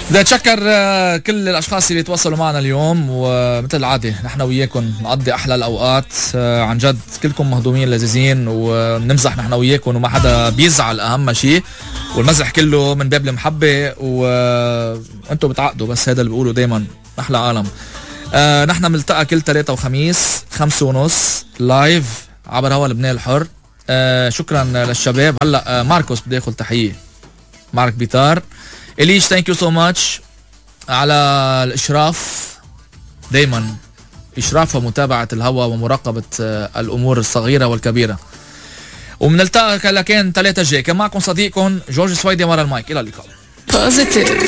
بدي اتشكر كل الاشخاص اللي تواصلوا معنا اليوم، ومثل العاده نحن وياكم نقضي احلى الاوقات. عن جد كلكم مهضومين لذيذين، وبنمزح نحن وياكم وما حدا بيزعل، اهم شيء، والمزح كله من باب المحبه، وانتم بتعقدوا، بس هذا اللي بقوله دايما احلى عالم. نحن بنلتقى كل 3 وخميس 5:30 لايف عبر هوا لبنان الحر. شكرا للشباب. هلا ماركوس بدي اخذ تحيه، مارك بيتار. إليش ثانك يو سو ماتش على الإشراف، دايما إشراف ومتابعة الهوا ومراقبة الأمور الصغيرة والكبيرة. ومنلتقى كان 3 جاي. كان معكم صديقكم جورج سويدي ورا المايك. إلى اللقاء.